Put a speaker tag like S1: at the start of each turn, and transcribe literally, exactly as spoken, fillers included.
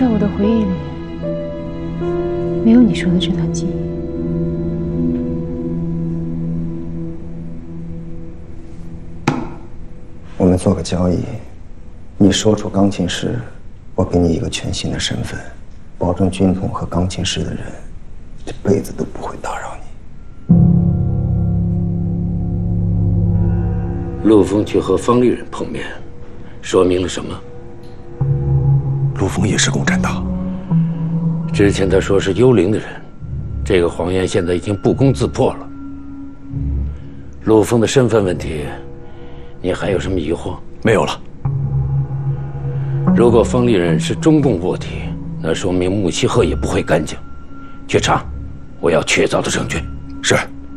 S1: 在我的回忆里，没有你说的这段记忆。
S2: 我们做个交易，你说出钢琴师，我给你一个全新的身份，保证军统和钢琴师的人这辈子都不会打扰你。
S3: 陆枫去和方立人碰面，说明了什么？
S4: 陆枫也是共产党。
S3: 之前他说是幽灵的人，这个谎言现在已经不攻自破了。陆枫的身份问题，你还有什么疑惑？
S4: 没有了。
S3: 如果方立人是中共卧底，那说明穆希赫也不会干净。去查，我要确凿的证据。
S4: 是。